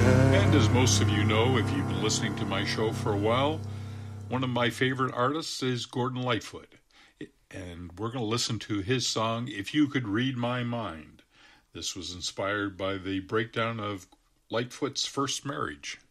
And as most of you know, if you've been listening to my show for a while, one of my favorite artists is Gordon Lightfoot. And we're going to listen to his song, If You Could Read My Mind. This was inspired by the breakdown of Lightfoot's first marriage.